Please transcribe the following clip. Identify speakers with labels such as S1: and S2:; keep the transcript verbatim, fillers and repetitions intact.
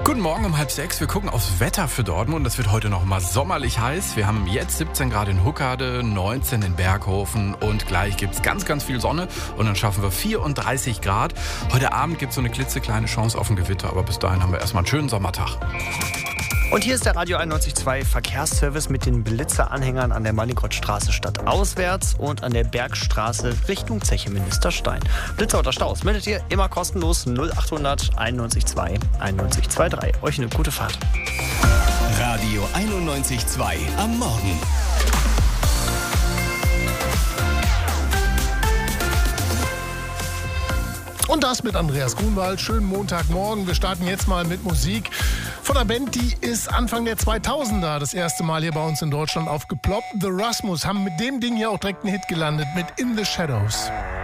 S1: Guten Morgen um halb sechs. Wir gucken aufs Wetter für Dortmund. Das wird heute noch mal sommerlich heiß. Wir haben jetzt siebzehn Grad in Huckade, neunzehn in Berghofen und gleich gibt es ganz, ganz viel Sonne und dann schaffen wir vierunddreißig Grad. Heute Abend gibt es so eine klitzekleine Chance auf ein Gewitter, aber bis dahin haben wir erstmal einen schönen Sommertag.
S2: Und hier ist der Radio einundneunzig Komma zwei Verkehrsservice mit den Blitzeranhängern an der Mallinckrodtstraße stadtauswärts und an der Bergstraße Richtung Zeche Ministerstein. Blitzer oder Staus meldet ihr immer kostenlos null achthundert einundneunzig Komma zwei einundneunzig Komma drei. Euch eine gute Fahrt.
S3: Radio einundneunzig Komma zwei am Morgen.
S4: Und das mit Andreas Grunwald. Schönen Montagmorgen. Wir starten jetzt mal mit Musik von einer Band, die ist Anfang der zweitausender das erste Mal hier bei uns in Deutschland aufgeploppt. The Rasmus haben mit dem Ding hier auch direkt einen Hit gelandet mit In the Shadows.